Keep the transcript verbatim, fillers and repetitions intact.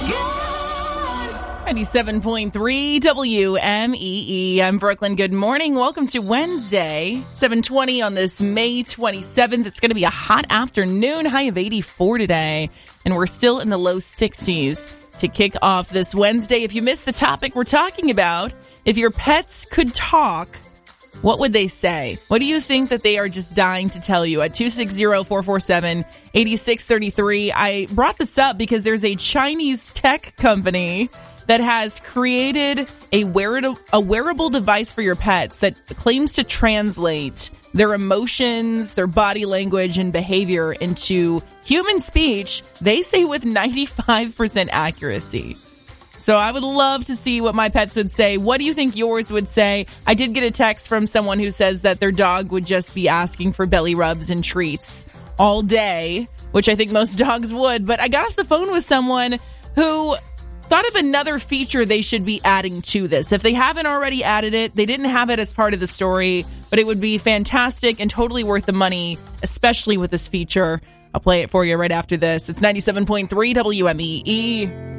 ninety-seven point three W M E E. I'm Brooklyn. Good morning. Welcome to Wednesday, seven twenty on this May twenty-seventh. It's going to be a hot afternoon, high of eighty-four today, and we're still in the low sixties to kick off this Wednesday. If you missed the topic we're talking about, if your pets could talk, what would they say? What do you think that they are just dying to tell you? At two six zero, four four seven, eight six three three, I brought this up because there's a Chinese tech company that has created a wearable, a wearable device for your pets that claims to translate their emotions, their body language, and behavior into human speech, they say with ninety-five percent accuracy. So I would love to see what my pets would say. What do you think yours would say? I did get a text from someone who says that their dog would just be asking for belly rubs and treats all day, which I think most dogs would. But I got off the phone with someone who thought of another feature they should be adding to this. If they haven't already added it, they didn't have it as part of the story, but it would be fantastic and totally worth the money, especially with this feature. I'll play it for you right after this. It's ninety-seven point three W M E E.